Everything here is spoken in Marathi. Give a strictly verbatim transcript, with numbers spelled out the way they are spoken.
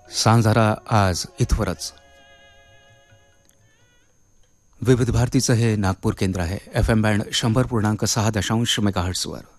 सांजारा आज इथवरच. विविध भारतीचं हे नागपूर केंद्र आहे. एफ एम बँड शंभर पूर्णांक सहा दशांश मेगाहर्ट्सवर.